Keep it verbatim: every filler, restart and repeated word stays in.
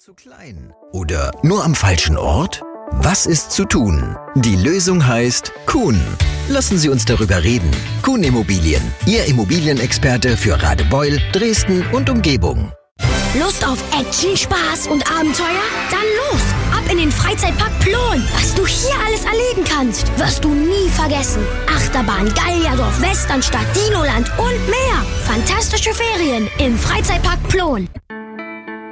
Zu klein oder nur am falschen Ort? Was ist zu tun? Die Lösung heißt Kuhn. Lassen Sie uns darüber reden. Kuhn Immobilien, Ihr Immobilienexperte für Radebeul, Dresden und Umgebung. Lust auf Action, Spaß und Abenteuer? Dann los! Ab in den Freizeitpark Plon! Was du hier alles erleben kannst, wirst du nie vergessen. Achterbahn, Gallierdorf, Westernstadt, Dinoland und mehr. Fantastische Ferien im Freizeitpark Plon.